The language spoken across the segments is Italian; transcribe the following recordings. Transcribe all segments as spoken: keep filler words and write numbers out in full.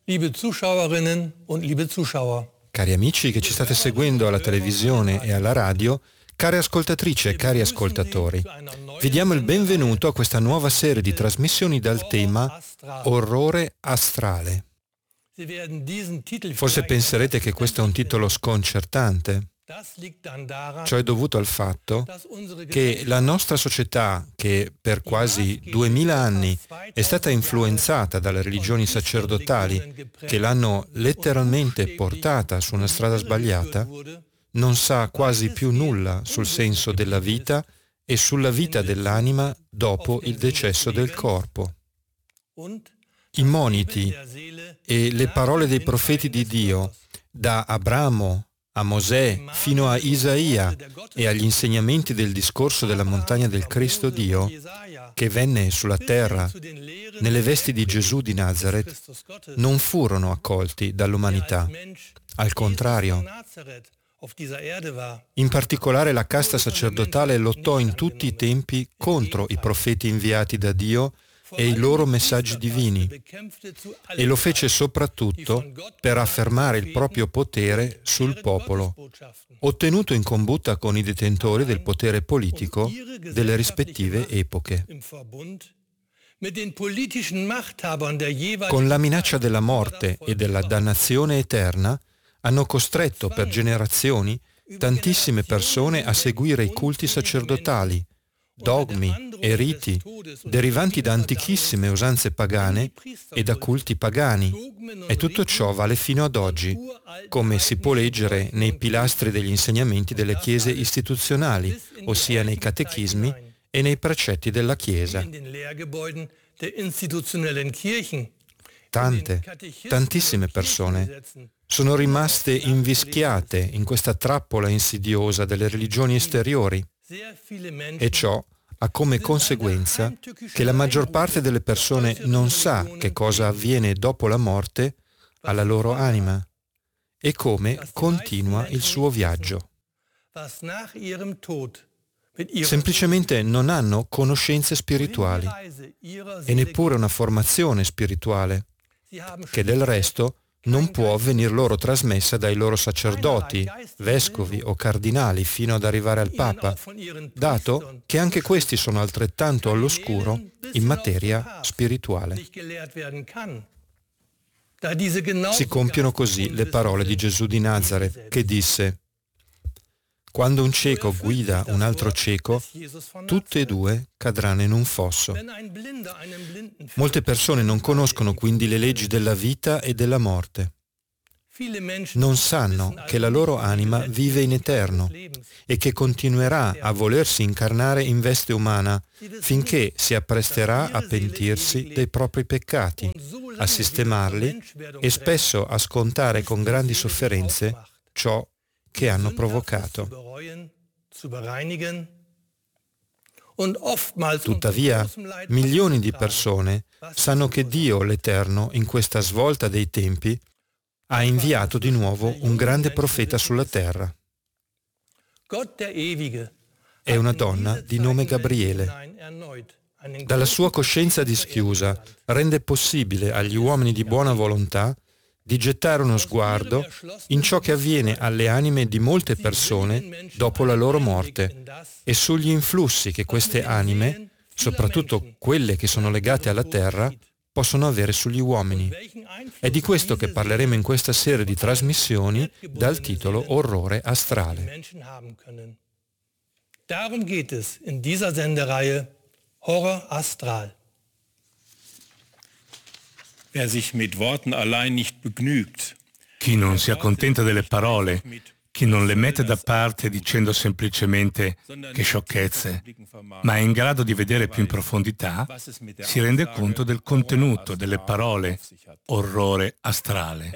Liebe Zuschauerinnen und liebe Zuschauer. Cari amici che ci state seguendo alla televisione e alla radio, care ascoltatrici e cari ascoltatori, vi diamo il benvenuto a questa nuova serie di trasmissioni dal tema Orrore astrale. Forse penserete che questo è un titolo sconcertante. Ciò è dovuto al fatto che la nostra società, che per quasi duemila anni è stata influenzata dalle religioni sacerdotali che l'hanno letteralmente portata su una strada sbagliata, non sa quasi più nulla sul senso della vita e sulla vita dell'anima dopo il decesso del corpo. I moniti e le parole dei profeti di Dio, da Abramo a Mosè fino a Isaia e agli insegnamenti del discorso della montagna del Cristo Dio, che venne sulla terra nelle vesti di Gesù di Nazaret, non furono accolti dall'umanità. Al contrario, in particolare la casta sacerdotale lottò in tutti i tempi contro i profeti inviati da Dio e i loro messaggi divini, e lo fece soprattutto per affermare il proprio potere sul popolo, ottenuto in combutta con i detentori del potere politico delle rispettive epoche. Con la minaccia della morte e della dannazione eterna, hanno costretto per generazioni tantissime persone a seguire i culti sacerdotali, dogmi e riti derivanti da antichissime usanze pagane e da culti pagani, e tutto ciò vale fino ad oggi, come si può leggere nei pilastri degli insegnamenti delle chiese istituzionali, ossia nei catechismi e nei precetti della Chiesa. Tante, tantissime persone sono rimaste invischiate in questa trappola insidiosa delle religioni esteriori, e ciò ha come conseguenza che la maggior parte delle persone non sa che cosa avviene dopo la morte alla loro anima e come continua il suo viaggio. Semplicemente non hanno conoscenze spirituali e neppure una formazione spirituale, che del resto non può venir loro trasmessa dai loro sacerdoti, vescovi o cardinali fino ad arrivare al Papa, dato che anche questi sono altrettanto all'oscuro in materia spirituale. Si compiono così le parole di Gesù di Nazaret, che disse: «Quando un cieco guida un altro cieco, tutte e due cadranno in un fosso». Molte persone non conoscono quindi le leggi della vita e della morte. Non sanno che la loro anima vive in eterno e che continuerà a volersi incarnare in veste umana finché si appresterà a pentirsi dei propri peccati, a sistemarli e spesso a scontare con grandi sofferenze ciò che hanno provocato. Tuttavia, milioni di persone sanno che Dio l'Eterno, in questa svolta dei tempi, ha inviato di nuovo un grande profeta sulla terra. È una donna di nome Gabriele. Dalla sua coscienza dischiusa rende possibile agli uomini di buona volontà di gettare uno sguardo in ciò che avviene alle anime di molte persone dopo la loro morte e sugli influssi che queste anime, soprattutto quelle che sono legate alla terra, possono avere sugli uomini. È di questo che parleremo in questa serie di trasmissioni dal titolo Orrore astrale. Darum geht es in dieser Sendereihe Horror astral. Wer sich mit Worten allein nicht begnügt. Chi non si accontenta delle parole, chi non le mette da parte dicendo semplicemente che sciocchezze, ma è in grado di vedere più in profondità, si rende conto del contenuto delle parole orrore astrale.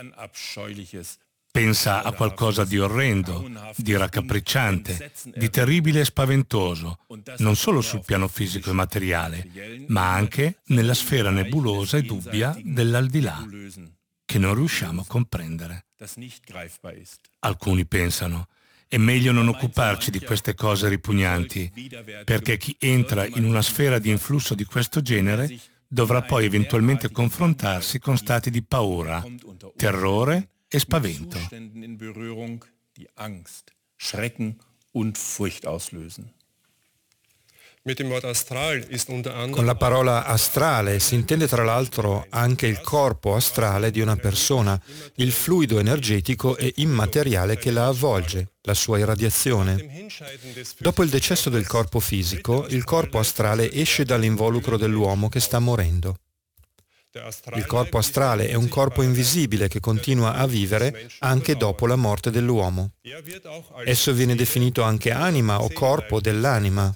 Pensa a qualcosa di orrendo, di raccapricciante, di terribile e spaventoso, non solo sul piano fisico e materiale, ma anche nella sfera nebulosa e dubbia dell'aldilà, che non riusciamo a comprendere. Alcuni pensano: è meglio non occuparci di queste cose ripugnanti, perché chi entra in una sfera di influsso di questo genere dovrà poi eventualmente confrontarsi con stati di paura, terrore e spavento. Con la parola astrale si intende tra l'altro anche il corpo astrale di una persona, il fluido energetico e immateriale che la avvolge, la sua irradiazione. Dopo il decesso del corpo fisico, il corpo astrale esce dall'involucro dell'uomo che sta morendo. Il corpo astrale è un corpo invisibile che continua a vivere anche dopo la morte dell'uomo. Esso viene definito anche anima o corpo dell'anima.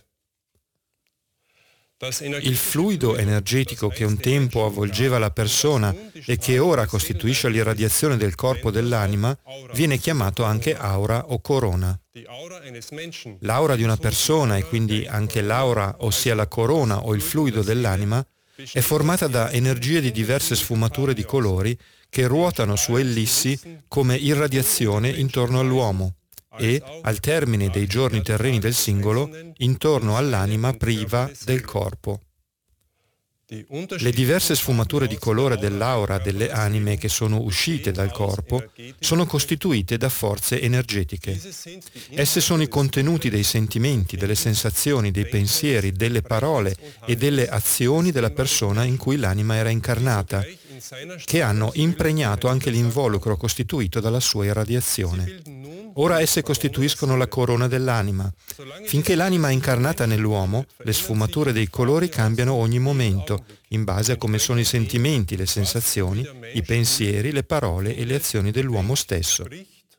Il fluido energetico che un tempo avvolgeva la persona e che ora costituisce l'irradiazione del corpo dell'anima viene chiamato anche aura o corona. L'aura di una persona, e quindi anche l'aura, ossia la corona o il fluido dell'anima, è formata da energie di diverse sfumature di colori che ruotano su ellissi come irradiazione intorno all'uomo e, al termine dei giorni terreni del singolo, intorno all'anima priva del corpo. Le diverse sfumature di colore dell'aura delle anime che sono uscite dal corpo sono costituite da forze energetiche. Esse sono i contenuti dei sentimenti, delle sensazioni, dei pensieri, delle parole e delle azioni della persona in cui l'anima era incarnata, che hanno impregnato anche l'involucro costituito dalla sua irradiazione. Ora esse costituiscono la corona dell'anima. Finché l'anima è incarnata nell'uomo, le sfumature dei colori cambiano ogni momento, in base a come sono i sentimenti, le sensazioni, i pensieri, le parole e le azioni dell'uomo stesso.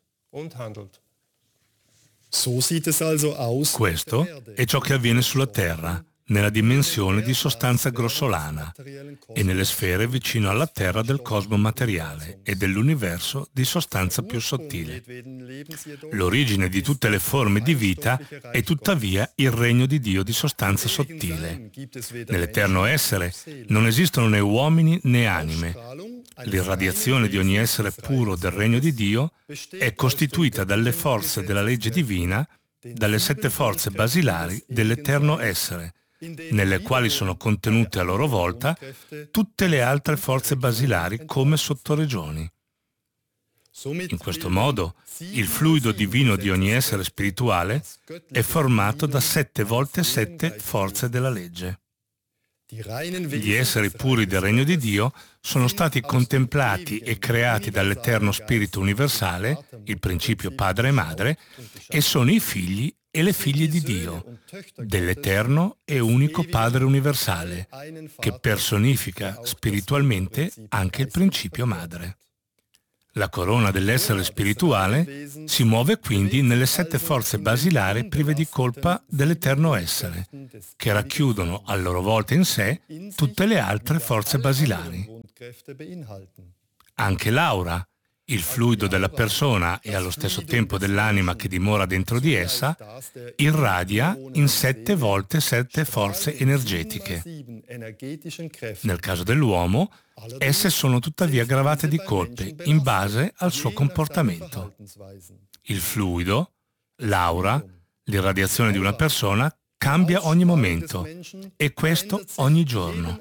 Questo è ciò che avviene sulla Terra, nella dimensione di sostanza grossolana e nelle sfere vicino alla Terra del cosmo materiale e dell'universo di sostanza più sottile. L'origine di tutte le forme di vita è tuttavia il regno di Dio di sostanza sottile. Nell'eterno essere non esistono né uomini né anime. L'irradiazione di ogni essere puro del regno di Dio è costituita dalle forze della legge divina, dalle sette forze basilari dell'eterno essere, nelle quali sono contenute a loro volta tutte le altre forze basilari come sottoregioni. In questo modo, il fluido divino di ogni essere spirituale è formato da sette volte sette forze della legge. Gli esseri puri del regno di Dio sono stati contemplati e creati dall'eterno Spirito universale, il principio padre e madre, e sono i figli e le figlie di Dio, dell'eterno e unico Padre universale, che personifica spiritualmente anche il principio madre. La corona dell'essere spirituale si muove quindi nelle sette forze basilari prive di colpa dell'eterno essere, che racchiudono a loro volta in sé tutte le altre forze basilari. Anche l'aura, il fluido della persona e allo stesso tempo dell'anima che dimora dentro di essa, irradia in sette volte sette forze energetiche. Nel caso dell'uomo, esse sono tuttavia gravate di colpe in base al suo comportamento. Il fluido, l'aura, l'irradiazione di una persona cambia ogni momento, e questo ogni giorno.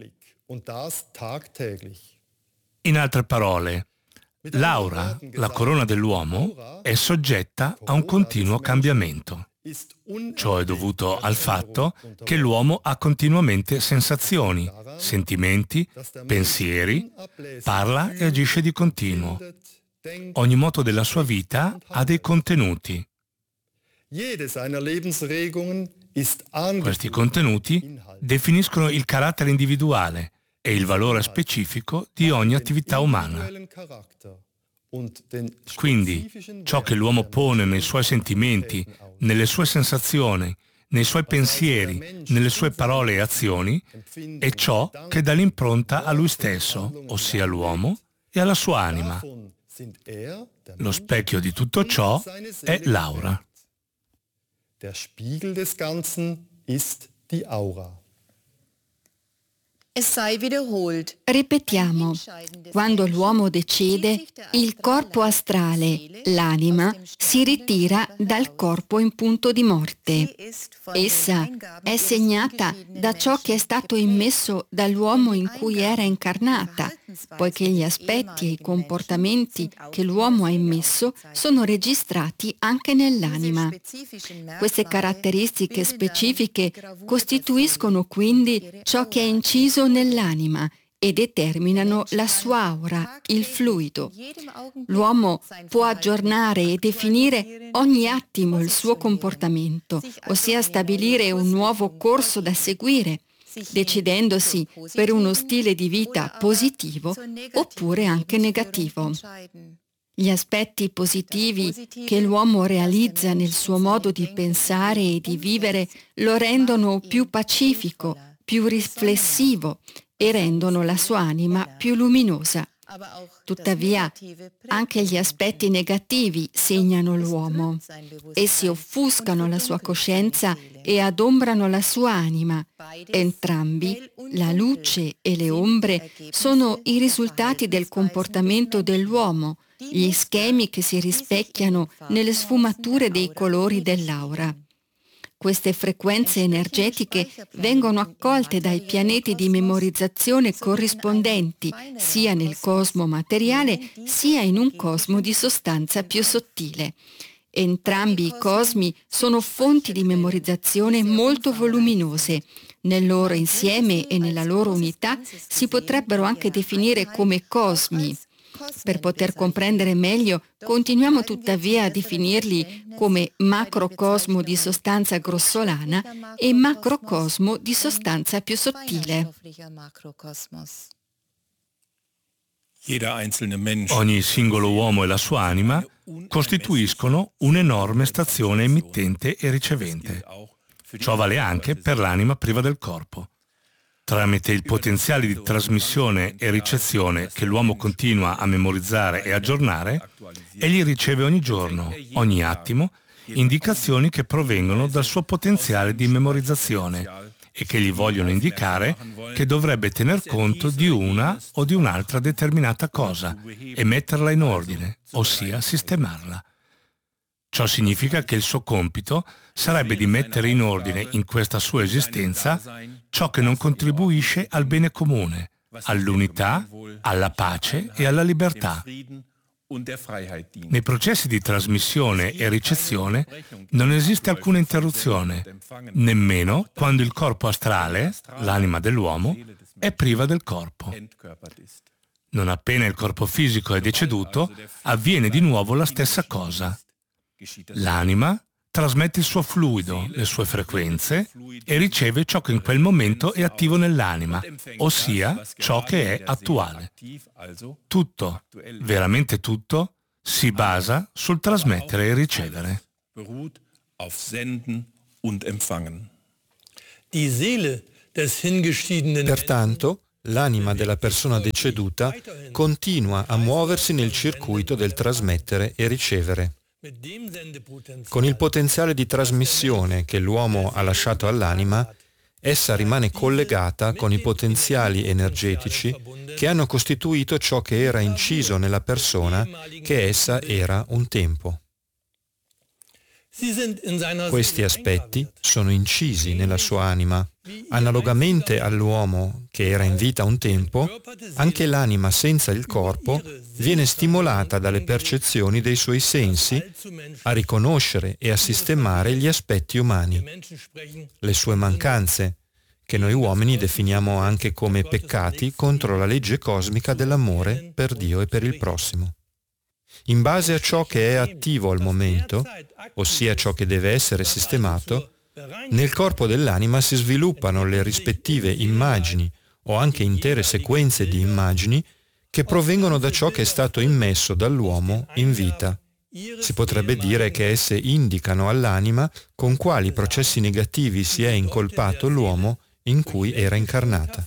In altre parole, l'aura, la corona dell'uomo, è soggetta a un continuo cambiamento. Ciò è dovuto al fatto che l'uomo ha continuamente sensazioni, sentimenti, pensieri, parla e agisce di continuo. Ogni moto della sua vita ha dei contenuti. Questi contenuti definiscono il carattere individuale e il valore specifico di ogni attività umana. Quindi, ciò che l'uomo pone nei suoi sentimenti, nelle sue sensazioni, nei suoi pensieri, nelle sue parole e azioni, è ciò che dà l'impronta a lui stesso, ossia l'uomo, e alla sua anima. Lo specchio di tutto ciò è l'aura. Der Spiegel des Ganzen ist die Aura. Ripetiamo, quando l'uomo decede, il corpo astrale, l'anima, si ritira dal corpo in punto di morte. Essa è segnata da ciò che è stato immesso dall'uomo in cui era incarnata, poiché gli aspetti e i comportamenti che l'uomo ha immesso sono registrati anche nell'anima. Queste caratteristiche specifiche costituiscono quindi ciò che è inciso nell'anima e determinano la sua aura, il fluido. L'uomo può aggiornare e definire ogni attimo il suo comportamento, ossia stabilire un nuovo corso da seguire, decidendosi per uno stile di vita positivo oppure anche negativo. Gli aspetti positivi che l'uomo realizza nel suo modo di pensare e di vivere lo rendono più pacifico, più riflessivo e rendono la sua anima più luminosa. Tuttavia, anche gli aspetti negativi segnano l'uomo. Essi offuscano la sua coscienza e adombrano la sua anima. Entrambi, la luce e le ombre, sono i risultati del comportamento dell'uomo, gli schemi che si rispecchiano nelle sfumature dei colori dell'aura. Queste frequenze energetiche vengono accolte dai pianeti di memorizzazione corrispondenti sia nel cosmo materiale sia in un cosmo di sostanza più sottile. Entrambi i cosmi sono fonti di memorizzazione molto voluminose. Nel loro insieme e nella loro unità si potrebbero anche definire come cosmi. Per poter comprendere meglio, continuiamo tuttavia a definirli come macrocosmo di sostanza grossolana e macrocosmo di sostanza più sottile. Ogni singolo uomo e la sua anima costituiscono un'enorme stazione emittente e ricevente. Ciò vale anche per l'anima priva del corpo. Tramite il potenziale di trasmissione e ricezione che l'uomo continua a memorizzare e aggiornare, egli riceve ogni giorno, ogni attimo, indicazioni che provengono dal suo potenziale di memorizzazione e che gli vogliono indicare che dovrebbe tener conto di una o di un'altra determinata cosa e metterla in ordine, ossia sistemarla. Ciò significa che il suo compito sarebbe di mettere in ordine in questa sua esistenza ciò che non contribuisce al bene comune, all'unità, alla pace e alla libertà. Nei processi di trasmissione e ricezione non esiste alcuna interruzione, nemmeno quando il corpo astrale, l'anima dell'uomo, è priva del corpo. Non appena il corpo fisico è deceduto, avviene di nuovo la stessa cosa. L'anima trasmette il suo fluido, le sue frequenze e riceve ciò che in quel momento è attivo nell'anima, ossia ciò che è attuale. Tutto, veramente tutto, si basa sul trasmettere e ricevere. Pertanto, l'anima della persona deceduta continua a muoversi nel circuito del trasmettere e ricevere. Con il potenziale di trasmissione che l'uomo ha lasciato all'anima, essa rimane collegata con i potenziali energetici che hanno costituito ciò che era inciso nella persona che essa era un tempo. Questi aspetti sono incisi nella sua anima. Analogamente all'uomo che era in vita un tempo, anche l'anima senza il corpo viene stimolata dalle percezioni dei suoi sensi a riconoscere e a sistemare gli aspetti umani, le sue mancanze, che noi uomini definiamo anche come peccati contro la legge cosmica dell'amore per Dio e per il prossimo. In base a ciò che è attivo al momento, ossia ciò che deve essere sistemato, nel corpo dell'anima si sviluppano le rispettive immagini o anche intere sequenze di immagini che provengono da ciò che è stato immesso dall'uomo in vita. Si potrebbe dire che esse indicano all'anima con quali processi negativi si è incolpato l'uomo in cui era incarnata.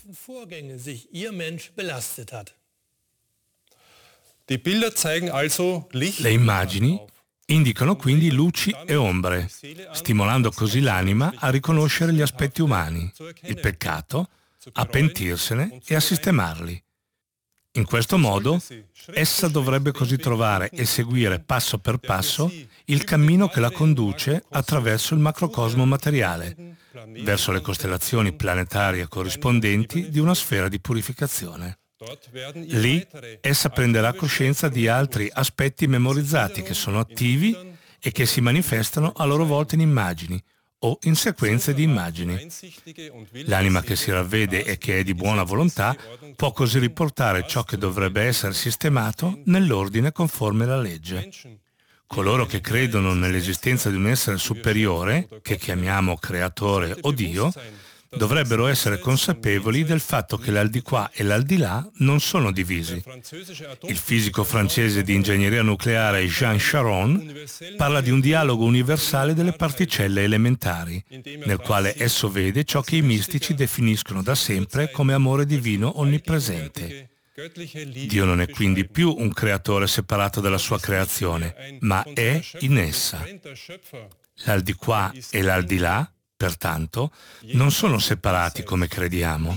Le immagini indicano quindi luci e ombre, stimolando così l'anima a riconoscere gli aspetti umani, il peccato, a pentirsene e a sistemarli. In questo modo, essa dovrebbe così trovare e seguire passo per passo il cammino che la conduce attraverso il macrocosmo materiale, verso le costellazioni planetarie corrispondenti di una sfera di purificazione. Lì, essa prenderà coscienza di altri aspetti memorizzati che sono attivi e che si manifestano a loro volta in immagini o in sequenze di immagini. L'anima che si ravvede e che è di buona volontà può così riportare ciò che dovrebbe essere sistemato nell'ordine conforme alla legge. Coloro che credono nell'esistenza di un essere superiore, che chiamiamo creatore o Dio, dovrebbero essere consapevoli del fatto che l'aldilà e l'aldilà non sono divisi. Il fisico francese di ingegneria nucleare Jean Charron parla di un dialogo universale delle particelle elementari, nel quale esso vede ciò che i mistici definiscono da sempre come amore divino onnipresente. Dio non è quindi più un creatore separato dalla sua creazione, ma è in essa. L'aldilà e l'aldilà, pertanto, non sono separati come crediamo.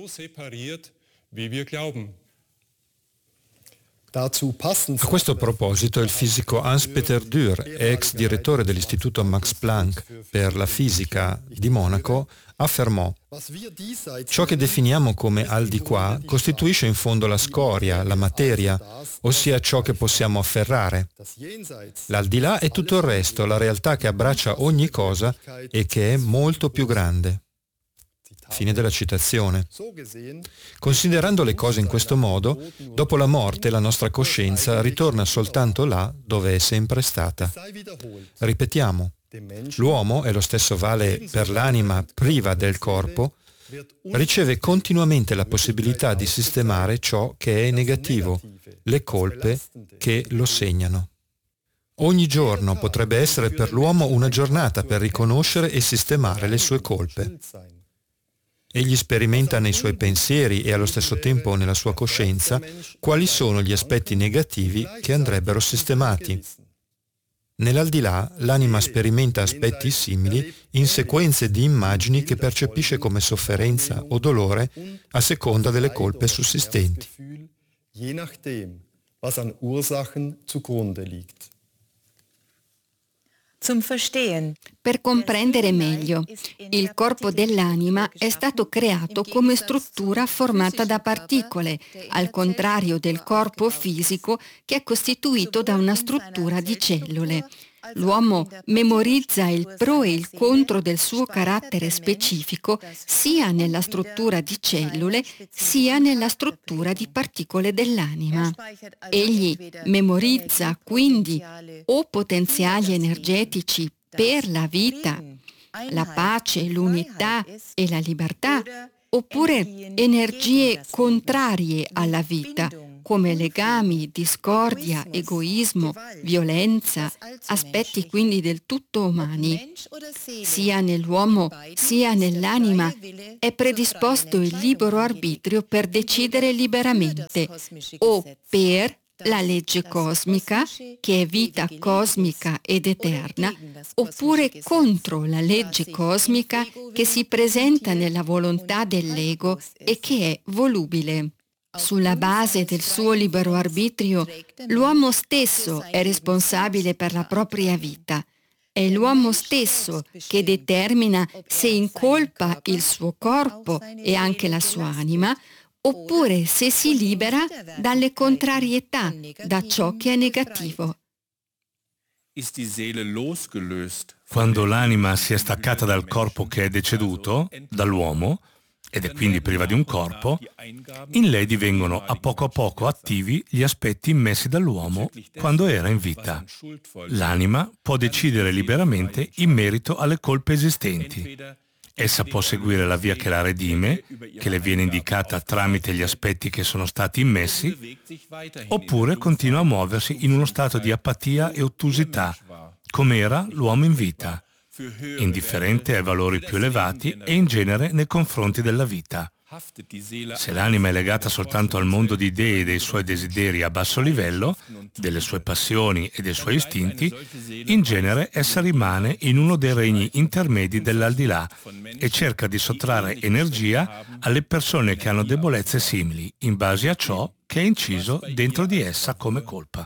A questo proposito il fisico Hans-Peter Dürr, ex direttore dell'Istituto Max Planck per la fisica di Monaco, affermò: ciò che definiamo come al di qua costituisce in fondo la scoria, la materia, ossia ciò che possiamo afferrare. L'aldilà è tutto il resto, la realtà che abbraccia ogni cosa e che è molto più grande. Fine della citazione. Considerando le cose in questo modo, dopo la morte la nostra coscienza ritorna soltanto là dove è sempre stata. Ripetiamo, l'uomo, e lo stesso vale per l'anima priva del corpo, riceve continuamente la possibilità di sistemare ciò che è negativo, le colpe che lo segnano. Ogni giorno potrebbe essere per l'uomo una giornata per riconoscere e sistemare le sue colpe. Egli sperimenta nei suoi pensieri e allo stesso tempo nella sua coscienza quali sono gli aspetti negativi che andrebbero sistemati. Nell'aldilà l'anima sperimenta aspetti simili in sequenze di immagini che percepisce come sofferenza o dolore a seconda delle colpe sussistenti. Per comprendere meglio, il corpo dell'anima è stato creato come struttura formata da particole, al contrario del corpo fisico che è costituito da una struttura di cellule. L'uomo memorizza il pro e il contro del suo carattere specifico sia nella struttura di cellule sia nella struttura di particole dell'anima. Egli memorizza quindi o potenziali energetici per la vita, la pace, l'unità e la libertà, oppure energie contrarie alla vita, come legami, discordia, egoismo, violenza, aspetti quindi del tutto umani. Sia nell'uomo sia nell'anima è predisposto il libero arbitrio per decidere liberamente, o per la legge cosmica, che è vita cosmica ed eterna, oppure contro la legge cosmica che si presenta nella volontà dell'ego e che è volubile. Sulla base del suo libero arbitrio, l'uomo stesso è responsabile per la propria vita. È l'uomo stesso che determina se incolpa il suo corpo e anche la sua anima, oppure se si libera dalle contrarietà, da ciò che è negativo. Quando l'anima si è staccata dal corpo che è deceduto, dall'uomo, ed è quindi priva di un corpo, in lei divengono a poco a poco attivi gli aspetti immessi dall'uomo quando era in vita. L'anima può decidere liberamente in merito alle colpe esistenti. Essa può seguire la via che la redime, che le viene indicata tramite gli aspetti che sono stati immessi, oppure continua a muoversi in uno stato di apatia e ottusità, come era l'uomo in vita, indifferente ai valori più elevati e in genere nei confronti della vita. Se l'anima è legata soltanto al mondo di idee e dei suoi desideri a basso livello, delle sue passioni e dei suoi istinti, in genere essa rimane in uno dei regni intermedi dell'aldilà e cerca di sottrarre energia alle persone che hanno debolezze simili, in base a ciò che è inciso dentro di essa come colpa.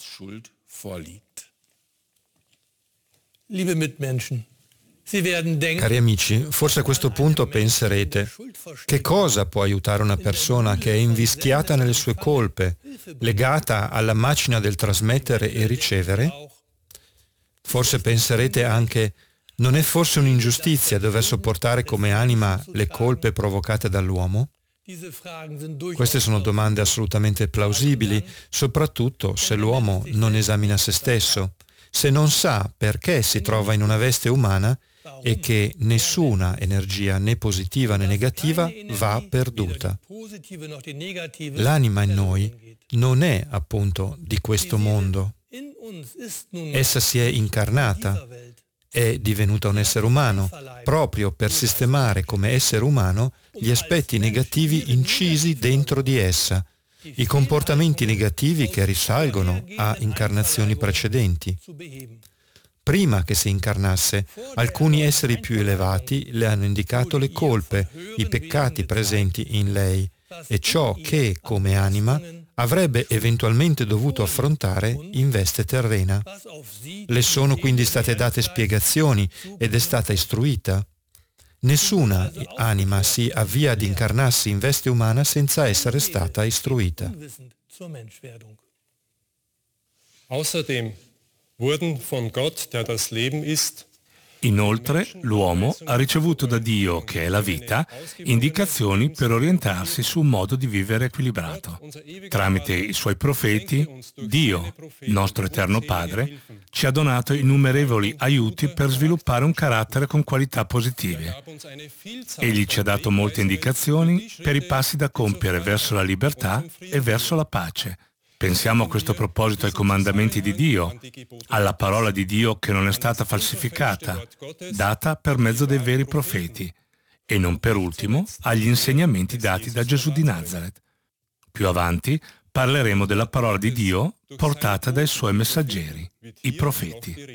Liebe Mitmenschen, Sie werden denken, Cari amici, forse a questo punto penserete: che cosa può aiutare una persona che è invischiata nelle sue colpe, legata alla macchina del trasmettere e ricevere? Forse penserete anche: non è forse un'ingiustizia dover sopportare come anima le colpe provocate dall'uomo? Queste sono domande assolutamente plausibili, soprattutto se l'uomo non esamina se stesso, se non sa perché si trova in una veste umana e che nessuna energia, né positiva né negativa, va perduta. L'anima in noi non è appunto di questo mondo. Essa si è incarnata, è divenuta un essere umano, proprio per sistemare come essere umano gli aspetti negativi incisi dentro di essa, i comportamenti negativi che risalgono a incarnazioni precedenti. Prima che si incarnasse, alcuni esseri più elevati le hanno indicato le colpe, i peccati presenti in lei e ciò che, come anima, avrebbe eventualmente dovuto affrontare in veste terrena. Le sono quindi state date spiegazioni ed è stata istruita. Nessuna anima si avvia ad incarnarsi in veste umana senza essere stata istruita. Außerdem wurden von Gott, der das Leben ist, Inoltre, l'uomo ha ricevuto da Dio, che è la vita, indicazioni per orientarsi su un modo di vivere equilibrato. Tramite i suoi profeti, Dio, nostro eterno Padre, ci ha donato innumerevoli aiuti per sviluppare un carattere con qualità positive. Egli ci ha dato molte indicazioni per i passi da compiere verso la libertà e verso la pace. Pensiamo a questo proposito ai comandamenti di Dio, alla parola di Dio che non è stata falsificata, data per mezzo dei veri profeti, e non per ultimo agli insegnamenti dati da Gesù di Nazaret. Più avanti parleremo della parola di Dio portata dai suoi messaggeri, i profeti.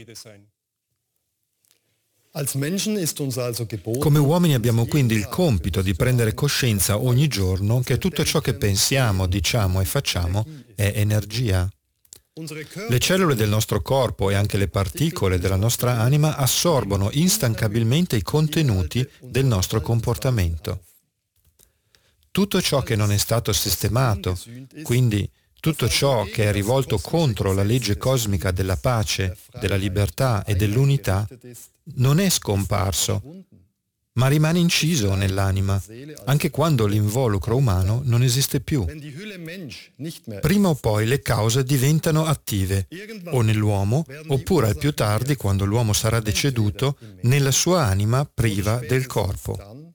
Come uomini abbiamo quindi il compito di prendere coscienza ogni giorno che tutto ciò che pensiamo, diciamo e facciamo è energia. Le cellule del nostro corpo e anche le particole della nostra anima assorbono instancabilmente i contenuti del nostro comportamento. Tutto ciò che non è stato sistemato, quindi tutto ciò che è rivolto contro la legge cosmica della pace, della libertà e dell'unità, non è scomparso, ma rimane inciso nell'anima, anche quando l'involucro umano non esiste più. Prima o poi le cause diventano attive, o nell'uomo, oppure al più tardi, quando l'uomo sarà deceduto, nella sua anima priva del corpo.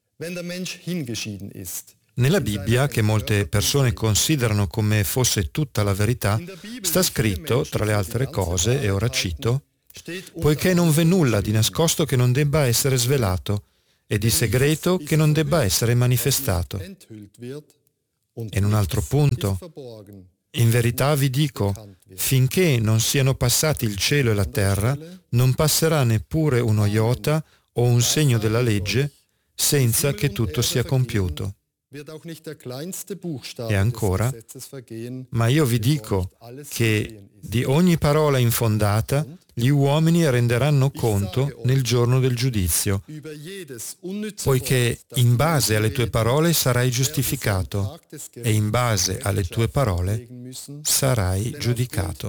Nella Bibbia, che molte persone considerano come fosse tutta la verità, sta scritto, tra le altre cose, e ora cito, «Poiché non v'è nulla di nascosto che non debba essere svelato, e di segreto che non debba essere manifestato». E in un altro punto, «In verità vi dico, finché non siano passati il cielo e la terra, non passerà neppure uno iota o un segno della legge, senza che tutto sia compiuto». E ancora, «Ma io vi dico che di ogni parola infondata gli uomini renderanno conto nel giorno del giudizio, poiché in base alle tue parole sarai giustificato e in base alle tue parole sarai giudicato».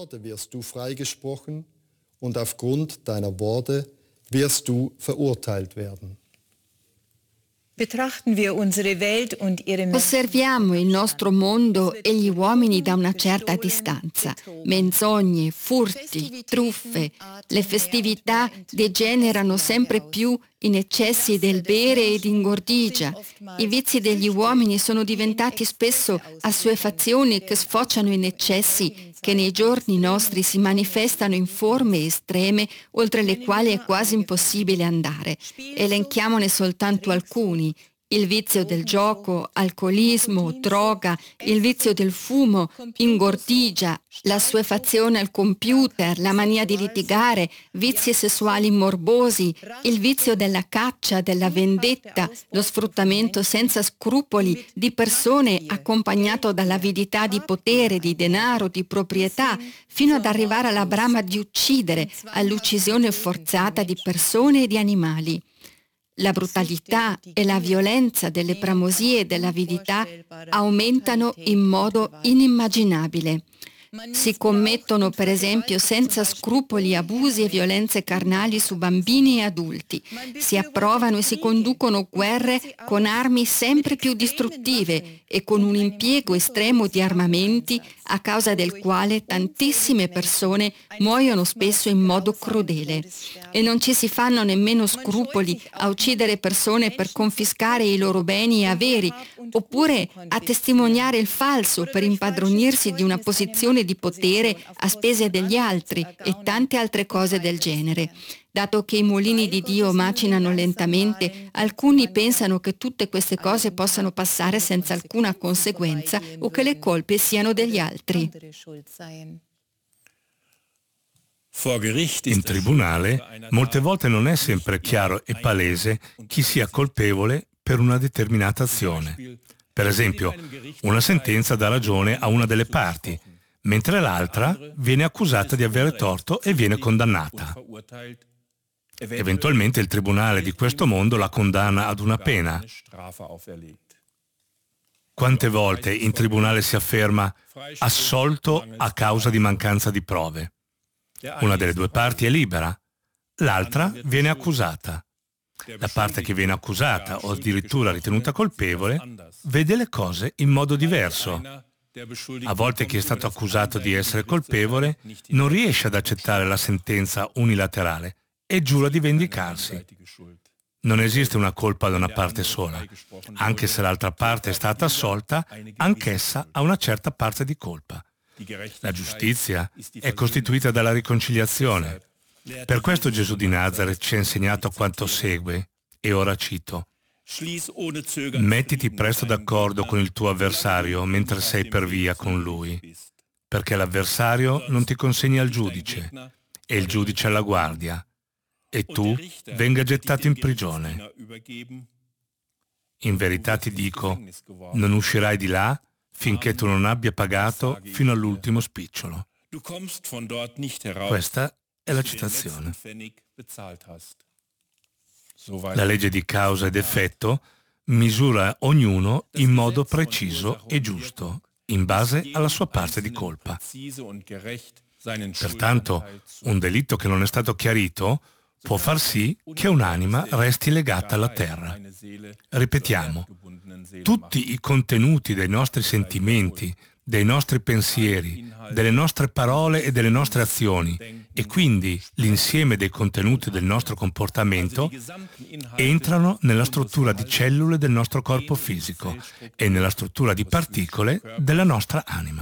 Osserviamo il nostro mondo e gli uomini da una certa distanza. Menzogne, furti, truffe, le festività degenerano sempre più in eccessi del bere ed ingordigia. I vizi degli uomini sono diventati spesso assuefazioni che sfociano in eccessi che nei giorni nostri si manifestano in forme estreme oltre le quali è quasi impossibile andare. Elenchiamone soltanto alcuni: Il vizio del gioco, alcolismo, droga, il vizio del fumo, ingordigia, l'assuefazione al computer, la mania di litigare, vizi sessuali morbosi, il vizio della caccia, della vendetta, lo sfruttamento senza scrupoli di persone accompagnato dall'avidità di potere, di denaro, di proprietà, fino ad arrivare alla brama di uccidere, all'uccisione forzata di persone e di animali. La brutalità e la violenza delle bramosie e dell'avidità aumentano in modo inimmaginabile. Si commettono per esempio senza scrupoli abusi e violenze carnali su bambini e adulti. Si approvano e si conducono guerre con armi sempre più distruttive e con un impiego estremo di armamenti a causa del quale tantissime persone muoiono spesso in modo crudele. E non ci si fanno nemmeno scrupoli a uccidere persone per confiscare i loro beni e averi, oppure a testimoniare il falso per impadronirsi di una posizione di potere a spese degli altri e tante altre cose del genere. Dato che i mulini di Dio macinano lentamente, alcuni pensano che tutte queste cose possano passare senza alcuna conseguenza o che le colpe siano degli altri. In tribunale, molte volte non è sempre chiaro e palese chi sia colpevole per una determinata azione. Per esempio, una sentenza dà ragione a una delle parti, mentre l'altra viene accusata di avere torto e viene condannata. Eventualmente il tribunale di questo mondo la condanna ad una pena. Quante volte in tribunale si afferma assolto a causa di mancanza di prove? Una delle due parti è libera, l'altra viene accusata. La parte che viene accusata o addirittura ritenuta colpevole vede le cose in modo diverso. A volte chi è stato accusato di essere colpevole non riesce ad accettare la sentenza unilaterale e giura di vendicarsi. Non esiste una colpa da una parte sola. Anche se l'altra parte è stata assolta, anch'essa ha una certa parte di colpa. La giustizia è costituita dalla riconciliazione. Per questo Gesù di Nazaret ci ha insegnato quanto segue, e ora cito: mettiti presto d'accordo con il tuo avversario mentre sei per via con lui, perché l'avversario non ti consegni al giudice e il giudice alla guardia, e tu venga gettato in prigione. In verità ti dico, non uscirai di là finché tu non abbia pagato fino all'ultimo spicciolo. Questa è la citazione. La legge di causa ed effetto misura ognuno in modo preciso e giusto, in base alla sua parte di colpa. Pertanto, un delitto che non è stato chiarito può far sì che un'anima resti legata alla terra. Ripetiamo, tutti i contenuti dei nostri sentimenti, dei nostri pensieri, delle nostre parole e delle nostre azioni, e quindi l'insieme dei contenuti del nostro comportamento entrano nella struttura di cellule del nostro corpo fisico e nella struttura di particole della nostra anima.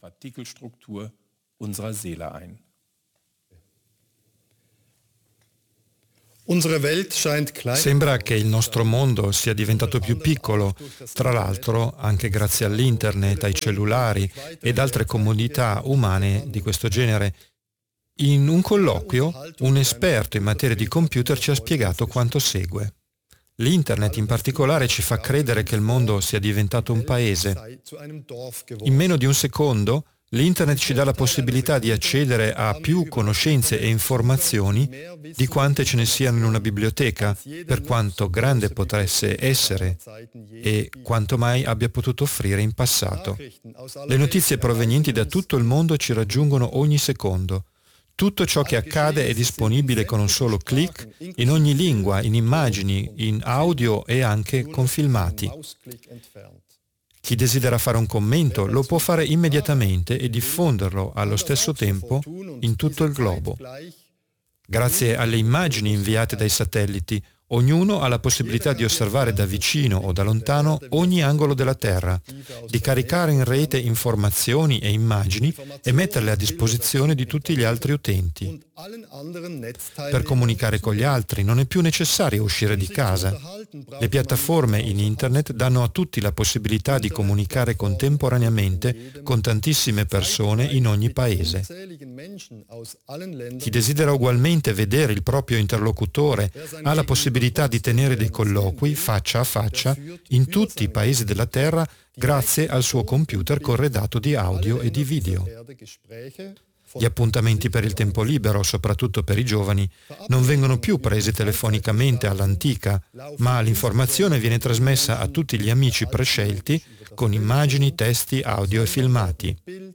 Sembra che il nostro mondo sia diventato più piccolo, tra l'altro anche grazie all'internet, ai cellulari ed altre comodità umane di questo genere. In un colloquio, un esperto in materia di computer ci ha spiegato quanto segue. L'internet in particolare ci fa credere che il mondo sia diventato un paese. In meno di un secondo, l'internet ci dà la possibilità di accedere a più conoscenze e informazioni di quante ce ne siano in una biblioteca, per quanto grande potesse essere e quanto mai abbia potuto offrire in passato. Le notizie provenienti da tutto il mondo ci raggiungono ogni secondo. Tutto ciò che accade è disponibile con un solo clic, in ogni lingua, in immagini, in audio e anche con filmati. Chi desidera fare un commento lo può fare immediatamente e diffonderlo allo stesso tempo in tutto il globo. Grazie alle immagini inviate dai satelliti, ognuno ha la possibilità di osservare da vicino o da lontano ogni angolo della Terra, di caricare in rete informazioni e immagini e metterle a disposizione di tutti gli altri utenti. Per comunicare con gli altri non è più necessario uscire di casa. Le piattaforme in Internet danno a tutti la possibilità di comunicare contemporaneamente con tantissime persone in ogni paese. Chi desidera ugualmente vedere il proprio interlocutore ha la possibilità di tenere dei colloqui faccia a faccia in tutti i paesi della Terra grazie al suo computer corredato di audio e di video. Gli appuntamenti per il tempo libero, soprattutto per i giovani, non vengono più presi telefonicamente all'antica, ma l'informazione viene trasmessa a tutti gli amici prescelti con immagini, testi, audio e filmati.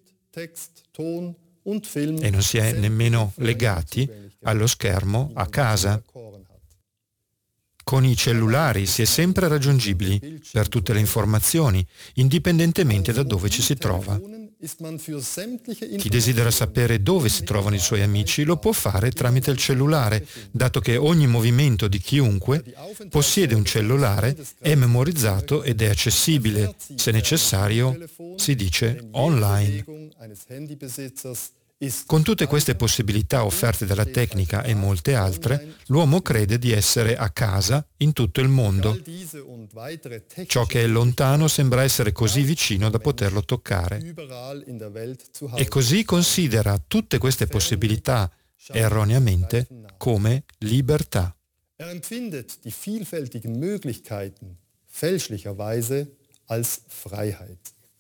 E non si è nemmeno legati allo schermo a casa. Con i cellulari si è sempre raggiungibili per tutte le informazioni, indipendentemente da dove ci si trova. Chi desidera sapere dove si trovano i suoi amici lo può fare tramite il cellulare, dato che ogni movimento di chiunque possiede un cellulare, è memorizzato ed è accessibile, se necessario, si dice online. Con tutte queste possibilità offerte dalla tecnica e molte altre, l'uomo crede di essere a casa in tutto il mondo. Ciò che è lontano sembra essere così vicino da poterlo toccare. E così considera tutte queste possibilità, erroneamente, come libertà. Er empfindet die vielfältigen Möglichkeiten fälschlicherweise als Freiheit.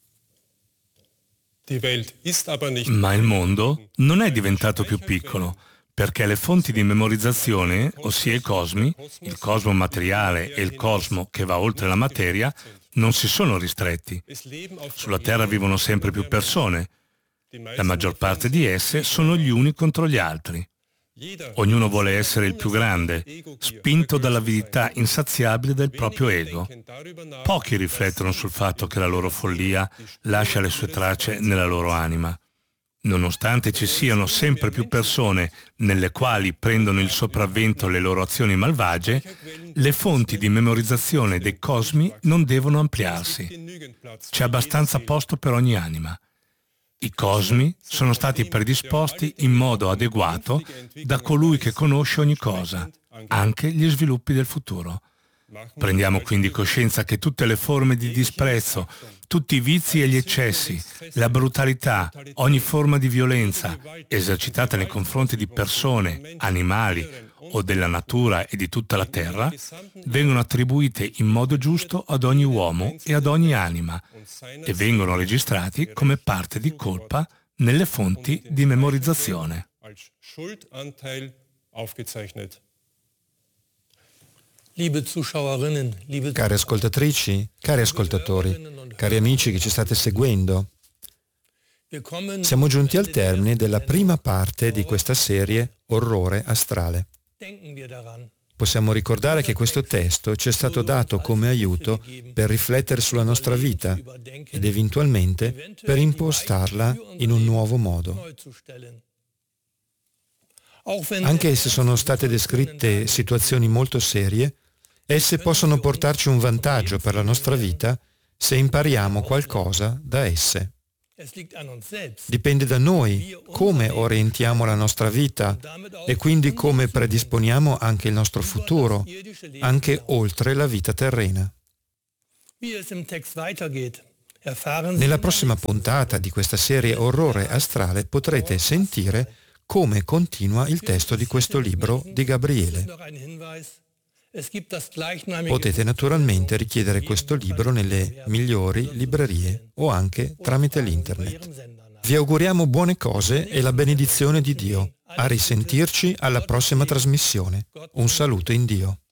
Ma il mondo non è diventato più piccolo, perché le fonti di memorizzazione, ossia i cosmi, il cosmo materiale e il cosmo che va oltre la materia, non si sono ristretti. Sulla Terra vivono sempre più persone. La maggior parte di esse sono gli uni contro gli altri. Ognuno vuole essere il più grande, spinto dall'avidità insaziabile del proprio ego. Pochi riflettono sul fatto che la loro follia lascia le sue tracce nella loro anima. Nonostante ci siano sempre più persone nelle quali prendono il sopravvento le loro azioni malvagie, le fonti di memorizzazione dei cosmi non devono ampliarsi. C'è abbastanza posto per ogni anima. I cosmi sono stati predisposti in modo adeguato da colui che conosce ogni cosa, anche gli sviluppi del futuro. Prendiamo quindi coscienza che tutte le forme di disprezzo, tutti i vizi e gli eccessi, la brutalità, ogni forma di violenza esercitata nei confronti di persone, animali o della natura e di tutta la terra, vengono attribuite in modo giusto ad ogni uomo e ad ogni anima e vengono registrati come parte di colpa nelle fonti di memorizzazione. Cari ascoltatrici, cari ascoltatori, cari amici che ci state seguendo, siamo giunti al termine della prima parte di questa serie Orrore astrale. Possiamo ricordare che questo testo ci è stato dato come aiuto per riflettere sulla nostra vita ed eventualmente per impostarla in un nuovo modo. Anche se sono state descritte situazioni molto serie, esse possono portarci un vantaggio per la nostra vita se impariamo qualcosa da esse. Dipende da noi come orientiamo la nostra vita e quindi come predisponiamo anche il nostro futuro, anche oltre la vita terrena. Nella prossima puntata di questa serie Orrore astrale potrete sentire come continua il testo di questo libro di Gabriele. Potete naturalmente richiedere questo libro nelle migliori librerie o anche tramite l'internet. Vi auguriamo buone cose e la benedizione di Dio. A risentirci alla prossima trasmissione. Un saluto in Dio.